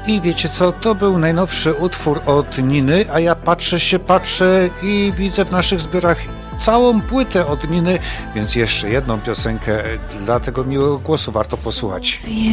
I wiecie co, to był najnowszy utwór od Niny, a ja patrzę i widzę w naszych zbiorach całą płytę od Niny, więc jeszcze jedną piosenkę dla tego miłego głosu warto posłuchać.